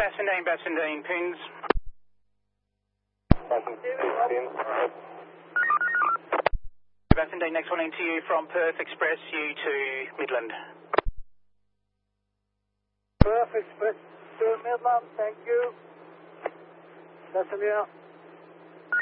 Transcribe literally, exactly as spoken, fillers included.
Bassendean, Bassendean, pins. Bassendean, next one into you from Perth Express, you to Midland. Perth Express to Midland, thank you. Bassendean.